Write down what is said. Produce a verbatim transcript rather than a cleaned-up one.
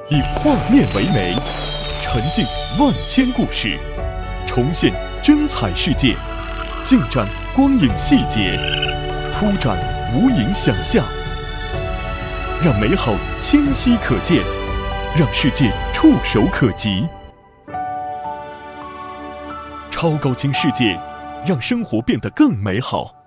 以画面为媒，沉浸万千故事，重现真彩世界，尽展光影细节，铺展无垠想象，让美好清晰可见，让世界触手可及。超高清世界，让生活变得更美好。